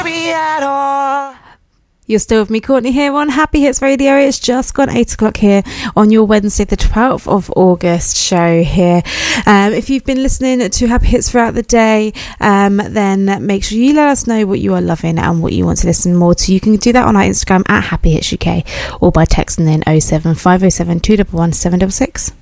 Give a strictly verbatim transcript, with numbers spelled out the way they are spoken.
At all. You're still with me, Courtney, here on Happy Hits Radio. It's just gone eight o'clock here on your Wednesday, the twelfth of August show here. Um, if you've been listening to Happy Hits throughout the day, um, then make sure you let us know what you are loving and what you want to listen more to. You can do that on our Instagram at Happy Hits U K or by texting in oh seven five oh seven two one one seven six six.